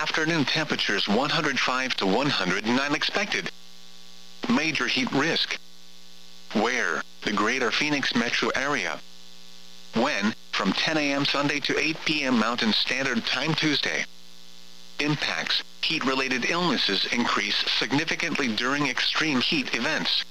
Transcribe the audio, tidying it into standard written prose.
Afternoon temperatures 105 to 109 expected. Major heat risk. Where? The Greater Phoenix metro area. When? From 10 a.m. Sunday to 8 p.m. Mountain Standard Time Tuesday. Impacts. Heat-related illnesses increase significantly during extreme heat events.